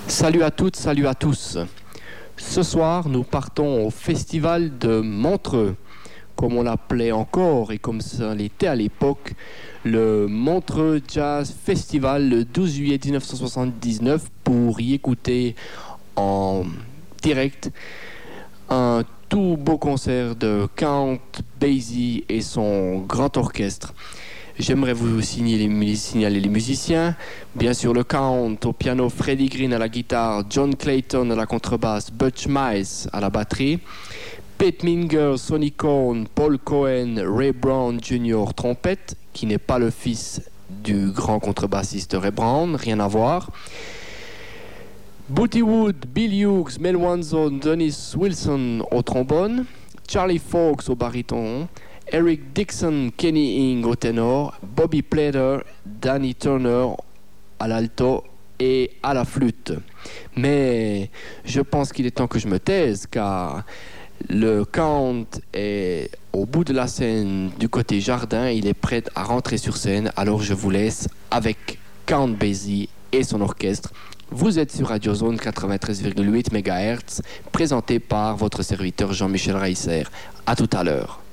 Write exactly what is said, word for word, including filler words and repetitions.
Salut à toutes, salut à tous. Ce soir, nous partons au festival de Montreux, comme on l'appelait encore et comme ça l'était à l'époque, le Montreux Jazz Festival le douze juillet dix-neuf cent soixante-dix-neuf pour y écouter en direct un tout beau concert de Count Basie et son grand orchestre. J'aimerais vous signaler, signaler les musiciens. Bien sûr, le Count au piano, Freddie Green à la guitare, John Clayton à la contrebasse, Butch Miles à la batterie, Pete Minger, Sonny Cohn, Paul Cohen, Ray Brown junior trompette, qui n'est pas le fils du grand contrebassiste Ray Brown, rien à voir. Booty Wood, Bill Hughes, Mel Wanzon, Dennis Wilson au trombone, Charlie Fox au baryton, Eric Dixon, Kenny Ing au ténor, Bobby Plater, Danny Turner à l'alto et à la flûte. Mais je pense qu'il est temps que je me taise car le Count est au bout de la scène du côté jardin, il est prêt à rentrer sur scène, alors je vous laisse avec Count Basie et son orchestre. Vous êtes sur Radio Zone quatre-vingt-treize virgule huit mégahertz, présenté par votre serviteur Jean-Michel Reisser. À tout à l'heure.